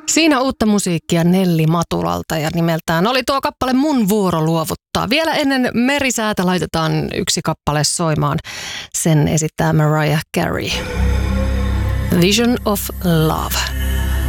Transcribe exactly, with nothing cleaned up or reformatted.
Siinä uutta musiikkia Nelli Matulalta ja nimeltään oli tuo kappale Mun vuoro luovuttaa. Vielä ennen Merisäätä laitetaan yksi kappale soimaan. Sen esittää Mariah Carey. Vision of Love.